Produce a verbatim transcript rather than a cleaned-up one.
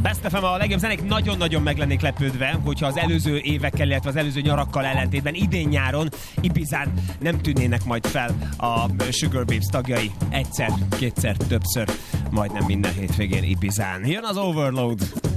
Best ef em a legjobb zenék. Nagyon-nagyon meg lennék lepődve, hogyha az előző évekkel, illetve az előző nyarakkal ellentétben idén nyáron Ibizán nem tűnnének majd fel a Sugar Babes tagjai egyszer, kétszer, többször, majdnem minden hétvégén Ibizán. Jön az Overload!